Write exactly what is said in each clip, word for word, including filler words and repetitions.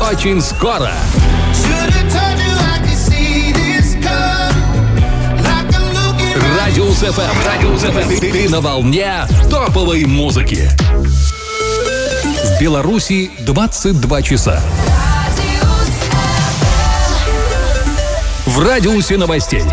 очень скоро. Радиус эф эм. Радиус эф эм. Ты, ты на волне топовой музыки. В Беларуси двадцать два часа. В радиусе новостей.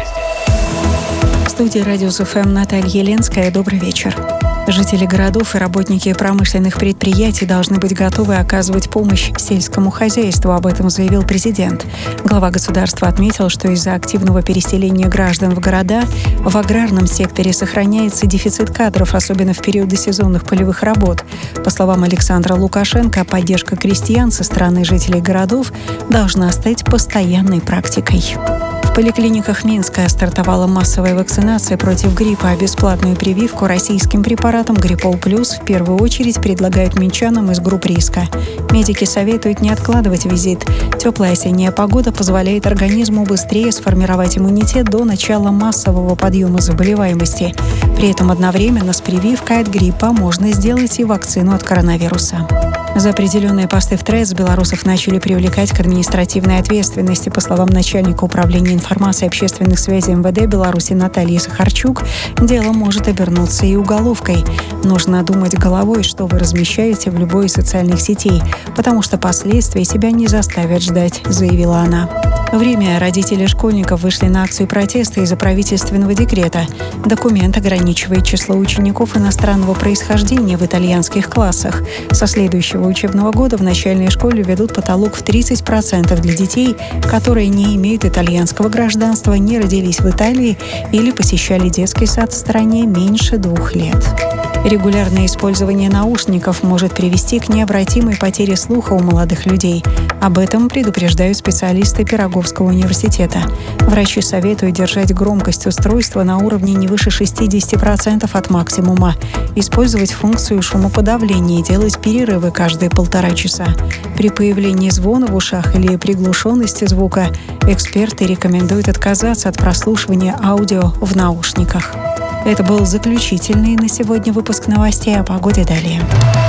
В студии Радиус эф эм Наталья Еленская. Добрый вечер. Жители городов и работники промышленных предприятий должны быть готовы оказывать помощь сельскому хозяйству. Об этом заявил президент. Глава государства отметил, что из-за активного переселения граждан в города в аграрном секторе сохраняется дефицит кадров, особенно в периоды сезонных полевых работ. По словам Александра Лукашенко, поддержка крестьян со стороны жителей городов должна стать постоянной практикой. В поликлиниках Минска стартовала массовая вакцинация против гриппа, а бесплатную прививку российским препаратом «Гриппол Плюс» в первую очередь предлагают минчанам из групп риска. Медики советуют не откладывать визит. Теплая осенняя погода позволяет организму быстрее сформировать иммунитет до начала массового подъема заболеваемости. При этом одновременно с прививкой от гриппа можно сделать и вакцину от коронавируса. За определенные посты в ТРЭС белорусов начали привлекать к административной ответственности. По словам начальника управления информации и общественных связей эм вэ дэ Беларуси Натальи Сахарчук, дело может обернуться и уголовкой. Нужно думать головой, что вы размещаете в любой из социальных сетей, потому что последствия себя не заставят ждать, заявила она. В Риме родители школьников вышли на акцию протеста из-за правительственного декрета. Документ ограничивает число учеников иностранного происхождения в итальянских классах. Со следующего учебного года в начальной школе введут потолок в тридцать процентов для детей, которые не имеют итальянского гражданства, не родились в Италии или посещали детский сад в стране меньше двух лет. Регулярное использование наушников может привести к необратимой потере слуха у молодых людей. Об этом предупреждают специалисты Пироговского университета. Врачи советуют держать громкость устройства на уровне не выше шестьдесят процентов от максимума, использовать функцию шумоподавления и делать перерывы каждые полтора часа. При появлении звона в ушах или приглушенности звука эксперты рекомендуют отказаться от прослушивания аудио в наушниках. Это был заключительный на сегодня выпуск новостей. О погоде далее.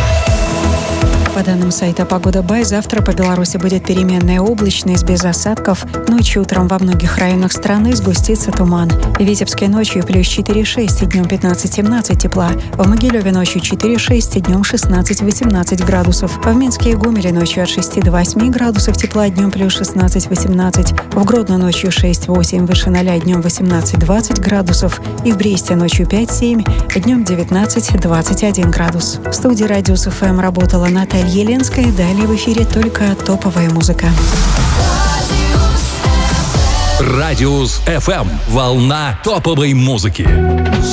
По данным сайта «Погода Бай», завтра по Беларуси будет переменная облачность без осадков. Ночью утром во многих районах страны сгустится туман. В Витебске ночью плюс четыре-шесть и днем пятнадцать-семнадцать тепла. В Могилеве ночью четыре-шесть и днем шестнадцать-восемнадцать градусов. В Минске и Гомеле ночью от шести до восьми градусов тепла, днем плюс шестнадцать-восемнадцать. В Гродно ночью шесть-восемь, выше ноля, днем восемнадцать-двадцать градусов. И в Бресте ночью пять-семь, днем девятнадцать-двадцать один градус. В студии Радиус эф эм работала Наталья Еленская. Далее в эфире только топовая музыка. Радиус эф эм. Волна топовой музыки.